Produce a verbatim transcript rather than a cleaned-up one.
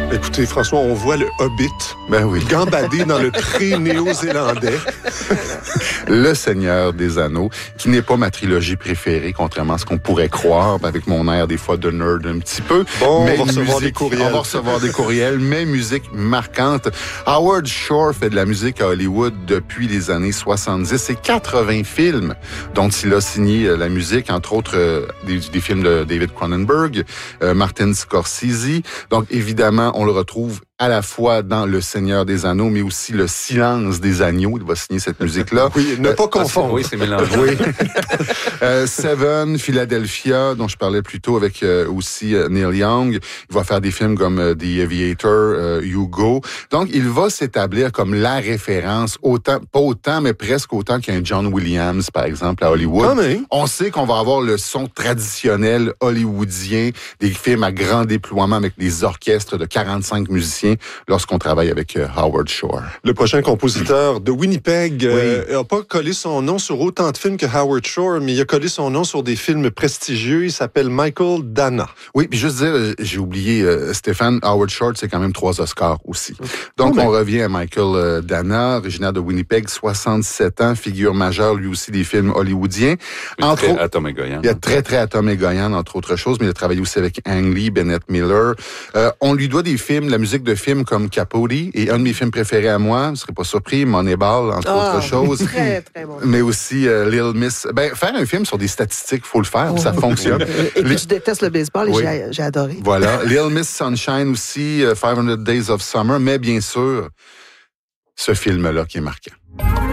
Écoutez, François, on voit le Hobbit ben oui. gambader dans le pré néo-zélandais. Le Seigneur des Anneaux, qui n'est pas ma trilogie préférée, contrairement à ce qu'on pourrait croire, avec mon air des fois de nerd un petit peu. Bon, mais on va recevoir musique, des courriels. On va recevoir des courriels, mais musique marquante. Howard Shore fait de la musique à Hollywood depuis les années soixante-dix et quatre-vingts films dont il a signé la musique, entre autres euh, des, des films de David Cronenberg, euh, Martin Scorsese. Donc, évidemment, on le retrouve à la fois dans Le Seigneur des Anneaux, mais aussi Le Silence des Agneaux. Il va signer cette musique-là. Oui, ne pas confondre. Oui, c'est mélangé. Oui. euh, Seven, Philadelphia, dont je parlais plus tôt avec euh, aussi euh, Neil Young. Il va faire des films comme euh, The Aviator, euh, Hugo. Donc, il va s'établir comme la référence, autant, pas autant, mais presque autant qu'un John Williams, par exemple, à Hollywood. Quand même. On sait qu'on va avoir le son traditionnel hollywoodien, des films à grand déploiement avec des orchestres de quarante-cinq musiciens lorsqu'on travaille avec euh, Howard Shore. Le prochain compositeur de Winnipeg n'a Oui. euh, pas collé son nom sur autant de films que Howard Shore, mais il a collé son nom sur des films prestigieux. Il s'appelle Michael Dana. Oui, puis juste dire, euh, j'ai oublié, euh, Stéphane, Howard Shore, c'est quand même trois Oscars aussi. Okay. Donc, Oh, ben. on revient à Michael euh, Dana, originaire de Winnipeg, soixante-sept ans, figure majeure, lui aussi, des films hollywoodiens. Entre autres, Atom et Goyan. il y a très, très Atom et Goyan, entre autres choses, mais il a travaillé aussi avec Ang Lee, Bennett Miller. Euh, on lui doit des films, la musique de films comme Capote, et un de mes films préférés à moi, vous ne serez pas surpris, Moneyball, entre oh, autres choses. Très, très bon. Mais aussi euh, Little Miss. Ben, faire un film sur des statistiques, faut le faire, puis ça fonctionne. Et puis, je déteste le baseball et Oui. j'ai, j'ai adoré. Voilà. Little Miss Sunshine aussi, euh, five hundred Days of Summer, mais bien sûr, ce film-là qui est marquant.